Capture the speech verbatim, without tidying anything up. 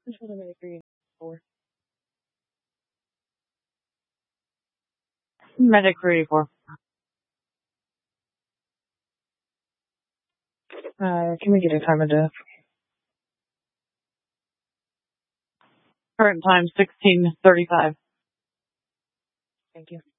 Just want to make three four. Medic three eighty-four. Uh, can we get a time of death? Current time sixteen thirty-five. Thank you.